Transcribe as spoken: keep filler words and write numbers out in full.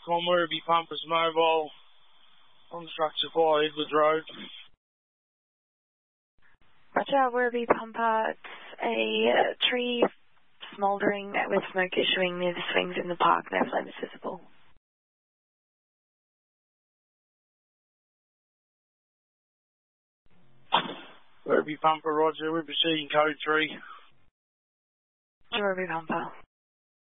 Stockholm, Werribee Pumpers Mobile, on structure four, Edwards Road. Roger, Werribee Pumper, it's a tree smouldering with smoke issuing near the swings in the park. No flame is visible. Werribee Pumper, Roger, we're proceeding code three. Werribee Pumper.